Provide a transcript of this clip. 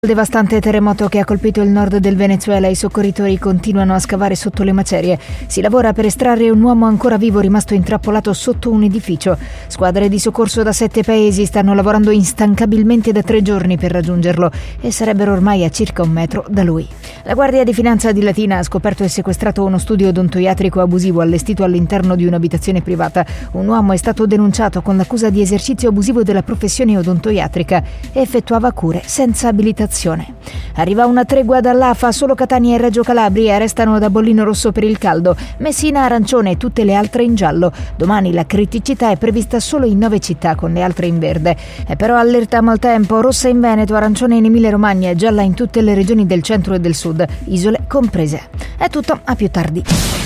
Il devastante terremoto che ha colpito il nord del Venezuela, i soccorritori continuano a scavare sotto le macerie. Si lavora per estrarre un uomo ancora vivo rimasto intrappolato sotto un edificio. Squadre di soccorso da 7 paesi stanno lavorando instancabilmente da 3 giorni per raggiungerlo e sarebbero ormai a circa 1 metro da lui. La Guardia di Finanza di Latina ha scoperto e sequestrato uno studio odontoiatrico abusivo allestito all'interno di un'abitazione privata. Un uomo è stato denunciato con l'accusa di esercizio abusivo della professione odontoiatrica e effettuava cure senza abilitazione. Arriva una tregua dall'AFA, solo Catania e Reggio Calabria restano da bollino rosso per il caldo, Messina arancione e tutte le altre in giallo. Domani la criticità è prevista solo in 9 città, con le altre in verde. È però allerta maltempo, rossa in Veneto, arancione in Emilia Romagna e gialla in tutte le regioni del centro e del sud, isole comprese. È tutto, a più tardi.